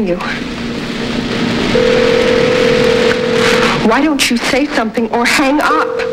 can you? Why don't you say something or hang up?